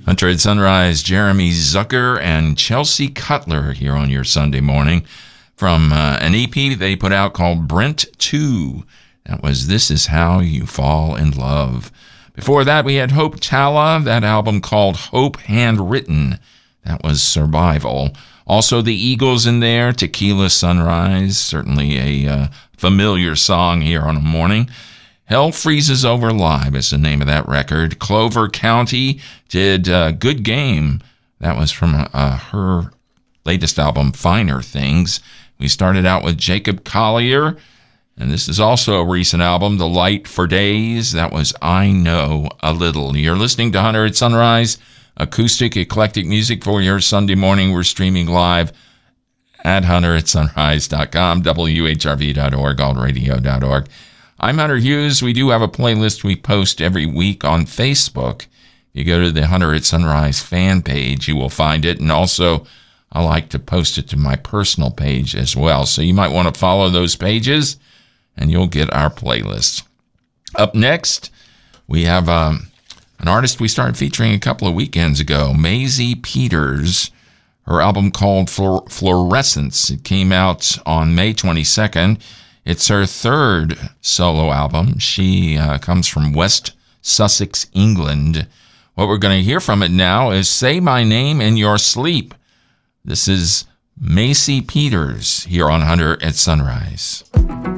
Hunter at Sunrise, Jeremy Zucker and Chelsea Cutler here on your Sunday morning from an EP they put out called Brent 2. That was This Is How You Fall in Love. Before that, we had Hope Tala, that album called Hope Handwritten. That was Survival. Also, the Eagles in there, Tequila Sunrise, certainly a familiar song here on a morning. Hell Freezes Over Live is the name of that record. Clover County did Good Game. That was from her latest album, Finer Things. We started out with Jacob Collier, and this is also a recent album, The Light for Days. That was I Know a Little. You're listening to Hunter at Sunrise, acoustic, eclectic music for your Sunday morning. We're streaming live at hunteratsunrise.com, WHRV.org, altradio.org. I'm Hunter Hughes. We do have a playlist we post every week on Facebook. You go to the Hunter at Sunrise fan page, you will find it. And also, I like to post it to my personal page as well. So you might want to follow those pages, and you'll get our playlist. Up next, we have an artist we started featuring a couple of weekends ago, Maisie Peters. Her album called Fluorescence. It came out on May 22nd. It's her third solo album. She comes from West Sussex, England. What we're going to hear from it now is Say My Name in Your Sleep. This is Maisie Peters here on Hunter at Sunrise.